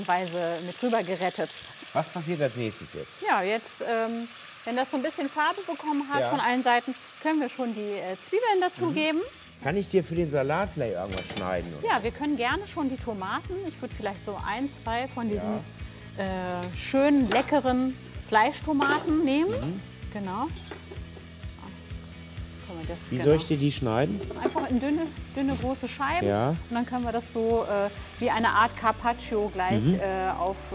Weise mit rüber gerettet. Was passiert als nächstes jetzt? Ja, jetzt, wenn das so ein bisschen Farbe bekommen hat Ja. von allen Seiten, können wir schon die Zwiebeln dazugeben. Kann ich dir für den Salat vielleicht irgendwas schneiden? Oder? Ja, wir können gerne schon die Tomaten. Ich würde vielleicht so 1, 2 von diesen schönen, leckeren Fleischtomaten nehmen. Genau. Wie soll ich dir die schneiden? Einfach in dünne, große Scheiben. Ja. Und dann können wir das so wie eine Art Carpaccio gleich auf